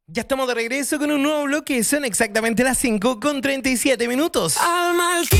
Ya estamos de regreso con un nuevo bloque. Son exactamente las 5:37.